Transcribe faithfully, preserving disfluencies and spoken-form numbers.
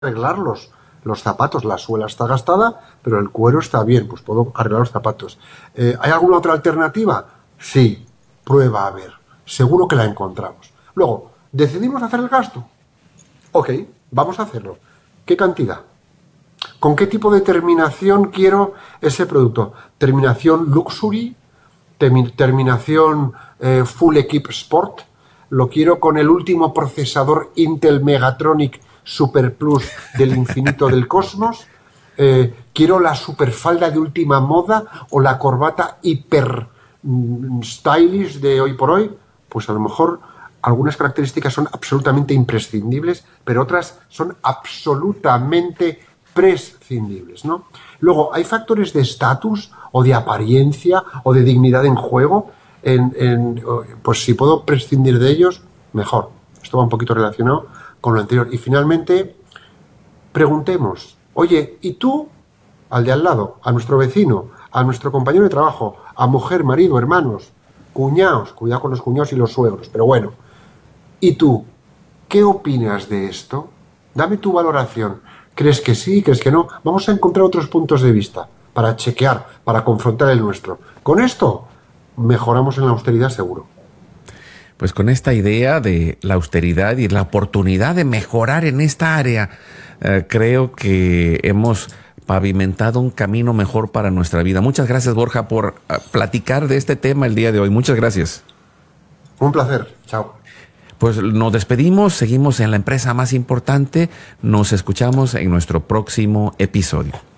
arreglar los, los zapatos. La suela está gastada, pero el cuero está bien, pues puedo arreglar los zapatos. Eh, ¿Hay alguna otra alternativa? Sí, prueba a ver. Seguro que la encontramos. Luego, ¿decidimos hacer el gasto? Ok, vamos a hacerlo. ¿Qué cantidad? ¿Con qué tipo de terminación quiero ese producto? ¿Terminación Luxury? Termi- ¿Terminación eh, Full Equip Sport? ¿Lo quiero con el último procesador Intel Megatronic Super Plus del infinito del cosmos? Eh, ¿Quiero la superfalda de última moda o la corbata hiper mm, stylish de hoy por hoy? Pues a lo mejor algunas características son absolutamente imprescindibles, pero otras son absolutamente prescindibles, ¿no? Luego, hay factores de estatus o de apariencia o de dignidad en juego. En, en, pues si puedo prescindir de ellos, mejor. Esto va un poquito relacionado con lo anterior. Y finalmente, preguntemos, oye, ¿y tú? Al de al lado, a nuestro vecino, a nuestro compañero de trabajo, a mujer, marido, hermanos, cuñados, cuidado con los cuñados y los suegros, pero bueno. ¿Y tú? ¿Qué opinas de esto? Dame tu valoración. ¿Crees que sí? ¿Crees que no? Vamos a encontrar otros puntos de vista para chequear, para confrontar el nuestro. Con esto mejoramos en la austeridad seguro. Pues con esta idea de la austeridad y la oportunidad de mejorar en esta área, eh, creo que hemos pavimentado un camino mejor para nuestra vida. Muchas gracias, Borja, por uh, platicar de este tema el día de hoy. Muchas gracias. Un placer. Chao. Pues nos despedimos, seguimos en la empresa más importante. Nos escuchamos en nuestro próximo episodio.